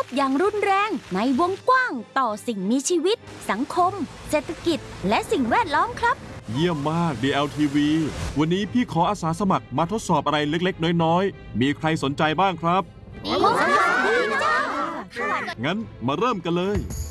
อย่างรุนแรงในวงกว้างต่อสิ่งมีชีวิตสังคมเศรษฐกิจและสิ่งแวดล้อมครับเยี่ยมมาก DLTV วันนี้พี่ขออาสาสมัครมาทดสอบอะไรเล็กๆน้อยๆมีใครสนใจบ้างครับงั้นมาเริ่มกันเลย